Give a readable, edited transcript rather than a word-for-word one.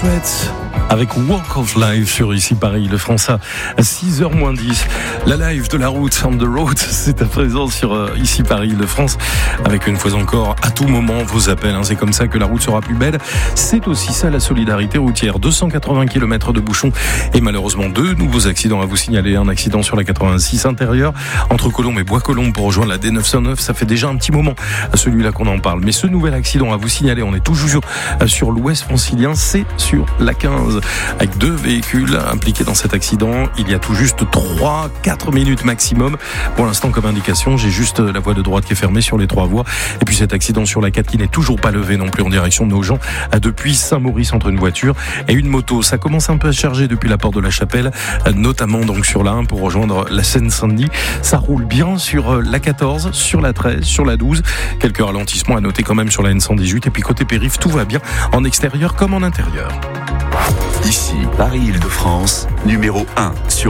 Sweat avec Walk of Life sur Ici Paris, le France à 6h moins 10. La live de la route, on the road, c'est à présent sur Ici Paris, le France, avec une fois encore, à tout moment, vos appels. C'est comme ça que la route sera plus belle. C'est aussi ça la solidarité routière. 280 km de bouchons et malheureusement 2 nouveaux accidents à vous signaler. Un accident sur la 86 intérieure entre Colombes et Bois-Colombes pour rejoindre la D909. Ça fait déjà un petit moment, celui-là qu'on en parle. Mais ce nouvel accident à vous signaler, on est toujours sur l'ouest francilien, c'est sur la 15. Avec 2 véhicules impliqués dans cet accident. Il y a tout juste 3-4 minutes maximum. Pour l'instant, comme indication, j'ai juste la voie de droite qui est fermée sur les 3 voies. Et puis cet accident sur la 4 qui n'est toujours pas levé non plus en direction de Nogent, depuis Saint-Maurice entre une voiture et une moto. Ça commence un peu à se charger depuis la porte de la Chapelle, notamment donc sur la 1 pour rejoindre la Seine-Saint-Denis. Ça roule bien sur la 14, sur la 13, sur la 12. Quelques ralentissements à noter quand même sur la N118. Et puis côté périph', tout va bien en extérieur comme en intérieur. Ici, Paris-Île-de-France, numéro 1 sur